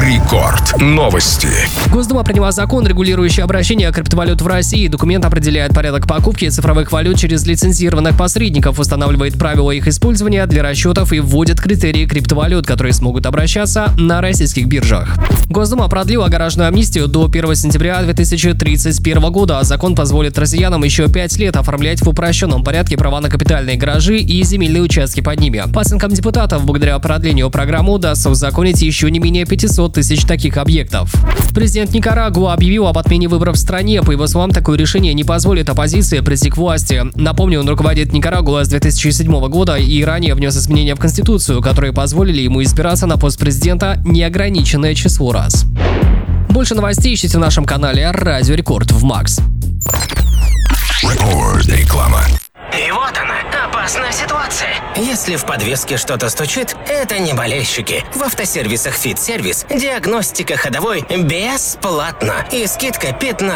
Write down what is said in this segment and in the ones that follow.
Рекорд. Новости. Госдума приняла закон, регулирующий обращение криптовалют в России. Документ определяет порядок покупки цифровых валют через лицензированных посредников, устанавливает правила их использования для расчетов и вводит критерии криптовалют, которые смогут обращаться на российских биржах. Госдума продлила гаражную амнистию до 1 сентября 2031 года. Закон позволит россиянам еще 5 лет оформлять в упрощенном порядке права на капитальные гаражи и земельные участки под ними. По оценкам депутатов, благодаря продлению программы удастся узаконить еще не менее 500 тысяч таких объектов. Президент Никарагуа объявил об отмене выборов в стране. По его словам, такое решение не позволит оппозиции прийти к власти. Напомню, он руководит Никарагуа с 2007 года и ранее внес изменения в Конституцию, которые позволили ему избираться на пост президента неограниченное число раз. Больше новостей ищите в нашем канале Радио Рекорд в Макс. Реклама. И вот она, опасная ситуация. Если в подвеске что-то стучит, это не болельщики. В автосервисах «Фит-сервис» диагностика ходовой бесплатно. И скидка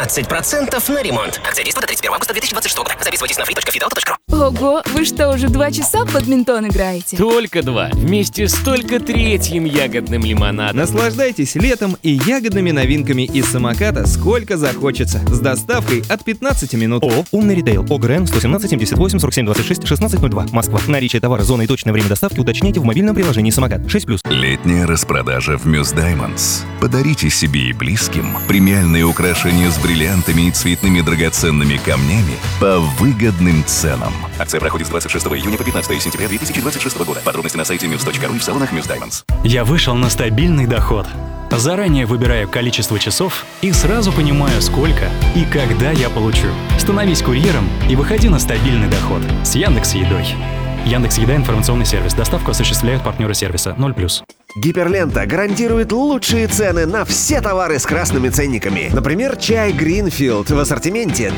15% на ремонт. Акция действует до 31 августа 2026 года. Записывайтесь на free.fitalto.ru. Ого, вы что, уже 2 часа в бадминтон играете? Только 2. Вместе с только третьим ягодным лимонадом. Наслаждайтесь летом и ягодными новинками из самоката сколько захочется. С доставкой от 15 минут. ООО «Умный ритейл». ОГРН 117 78 47 26 1602. Москва. Наличие товара, зона и точное время доставки уточняйте в мобильном приложении «Самокат». 6+. Летняя распродажа в Muse Diamonds. Подарите себе и близким премиальные украшения с бриллиантами и цветными драгоценными камнями по выгодным ценам. Акция проходит с 26 июня по 15 сентября 2026 года. Подробности на сайте muse.ru и в салонах Muse Diamonds. Я вышел на стабильный доход. Заранее выбираю количество часов и сразу понимаю, сколько и когда я получу. Становись курьером и выходи на стабильный доход с Яндекс.Едой. Яндекс.Еда — информационный сервис. Доставку осуществляют партнеры сервиса 0+. Гиперлента гарантирует лучшие цены на все товары с красными ценниками. Например, чай Greenfield в ассортименте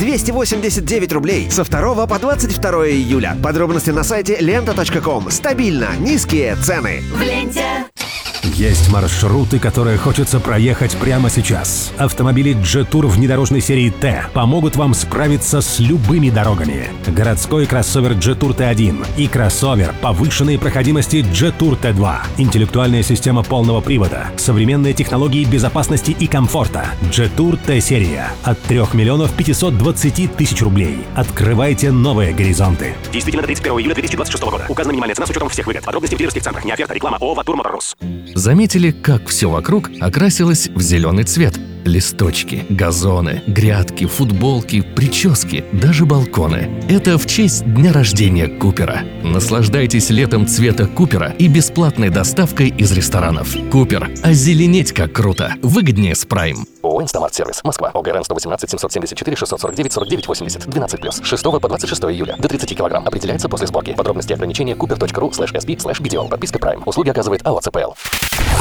289 рублей со 2 по 22 июля. Подробности на сайте lenta.com. Стабильно низкие цены. В ленте. Есть маршруты, которые хочется проехать прямо сейчас. Автомобили Jetour внедорожной серии Т помогут вам справиться с любыми дорогами. Городской кроссовер Jetour T1 и кроссовер повышенной проходимости Jetour T2. Интеллектуальная система полного привода, современные технологии безопасности и комфорта. Jetour T-серия от 3 миллионов 520 тысяч рублей. Открывайте новые горизонты. Действительно до 31 июля 2026 года. Указана минимальная цена с учетом всех выгод. Подробности в дилерских центрах. Не оферта. Реклама ООО «Ватур Моторус». Заметили, как все вокруг окрасилось в зеленый цвет? Листочки, газоны, грядки, футболки, прически, даже балконы. Это в честь дня рождения Купера. Наслаждайтесь летом цвета Купера и бесплатной доставкой из ресторанов. Купер. Озеленеть как круто. Выгоднее с Прайм. ООО «Инстамарт-сервис». Москва. ОГРН 118 774 649 49 80. 12+. 6 по 26 июля. До 30 килограмм. Определяется после сборки. Подробности и ограничения cooper.ru/sb/bdo. Подписка Prime. Услуги оказывает АО ЦПЛ.